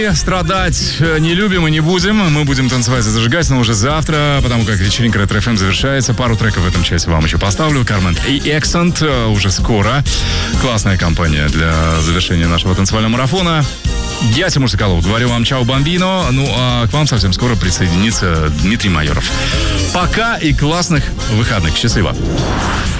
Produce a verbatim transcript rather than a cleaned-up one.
Страдать не любим и не будем. Мы будем танцевать и зажигать, но уже завтра, потому как вечеринка Ретро эф эм завершается. Пару треков в этом часе вам еще поставлю. Кармен и Эксент уже скоро. Классная компания для завершения нашего танцевального марафона. Я, Тимур Соколов, говорю вам чао, бомбино. Ну, а к вам совсем скоро присоединится Дмитрий Майоров. Пока и классных выходных. Счастливо.